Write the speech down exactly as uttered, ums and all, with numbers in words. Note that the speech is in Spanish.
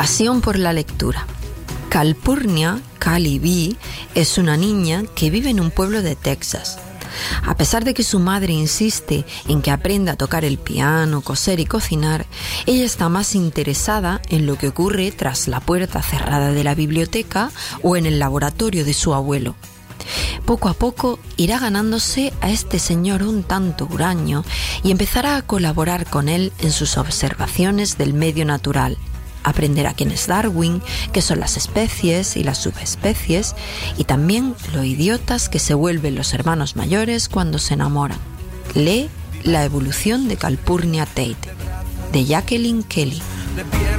Pasión por la lectura. Calpurnia, Cali B, es una niña que vive en un pueblo de Texas. A pesar de que su madre insiste en que aprenda a tocar el piano, coser y cocinar, ella está más interesada en lo que ocurre tras la puerta cerrada de la biblioteca o en el laboratorio de su abuelo. Poco a poco irá ganándose a este señor un tanto huraño y empezará a colaborar con él en sus observaciones del medio natural. Aprenderá quién es Darwin, qué son las especies y las subespecies, y también lo idiotas que se vuelven los hermanos mayores cuando se enamoran. Lee La evolución de Calpurnia Tate, de Jacqueline Kelly.